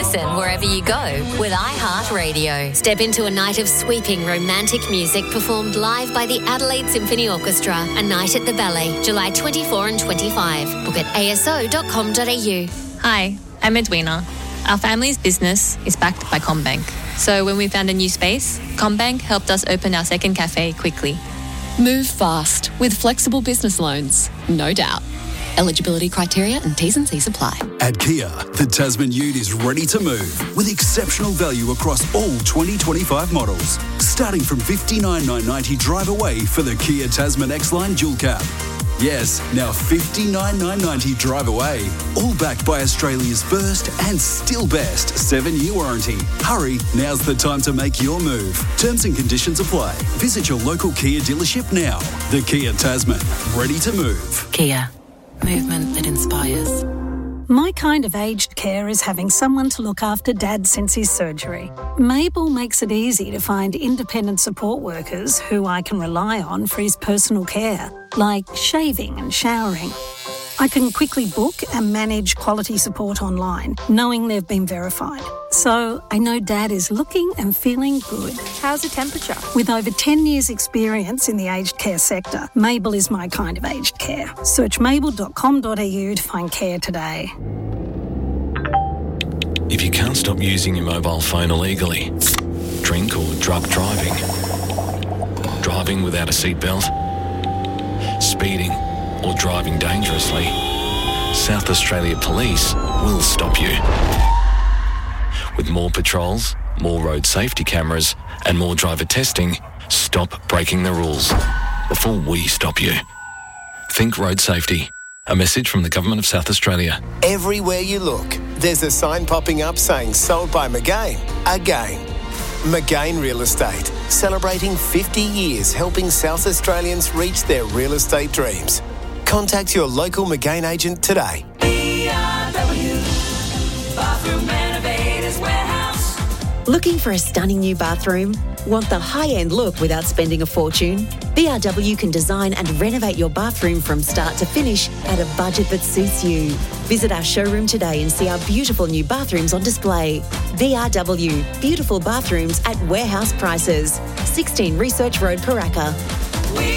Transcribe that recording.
listen wherever you go with iHeartRadio. Step into a night of sweeping romantic music performed live by the Adelaide Symphony Orchestra, A Night at the Ballet, July 24 and 25. Book at aso.com.au. Hi, I'm Edwina. Our family's business is backed by CommBank. So when we found a new space, CommBank helped us open our second cafe quickly. Move fast with flexible business loans, no doubt. Eligibility criteria and T's and C's apply. At Kia, the Tasman Ute is ready to move with exceptional value across all 2025 models. Starting from $59,990 drive away for the Kia Tasman X-Line Dual Cab. Yes, now $59,990 drive away. All backed by Australia's first and still best 7-year warranty. Hurry, now's the time to make your move. Terms and conditions apply. Visit your local Kia dealership now. The Kia Tasman, ready to move. Kia. Movement that inspires. My kind of aged care is having someone to look after Dad since his surgery. Mabel makes it easy to find independent support workers who I can rely on for his personal care, like shaving and showering. I can quickly book and manage quality support online, knowing they've been verified. So I know Dad is looking and feeling good. How's the temperature? With over 10 years' experience in the aged care sector, Mabel is my kind of aged care. Search mabel.com.au to find care today. If you can't stop using your mobile phone illegally, drink or drug driving, driving without a seatbelt, speeding or driving dangerously, South Australia Police will stop you. With more patrols, more road safety cameras and more driver testing, stop breaking the rules before we stop you. Think road safety. A message from the Government of South Australia. Everywhere you look, there's a sign popping up saying sold by McGain again. McGain Real Estate, celebrating 50 years helping South Australians reach their real estate dreams. Contact your local McGain agent today. Bathroom Renovators Warehouse. Looking for a stunning new bathroom? Want the high-end look without spending a fortune? BRW can design and renovate your bathroom from start to finish at a budget that suits you. Visit our showroom today and see our beautiful new bathrooms on display. BRW, beautiful bathrooms at warehouse prices. 16 Research Road, Paraka.